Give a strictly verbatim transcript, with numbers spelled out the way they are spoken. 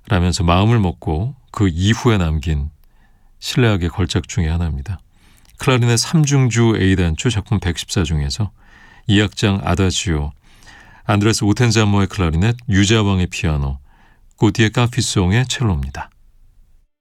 라면서 마음을 먹고 그 이후에 남긴 신뢰하게 걸작 중의 하나입니다. 클라리넷 삼중주 A단조 작품 백십사 중에서 이 악장 아다지오, 안드레스 오텐자모의 클라리넷, 유자왕의 피아노, 고티의 카피송의 첼로입니다.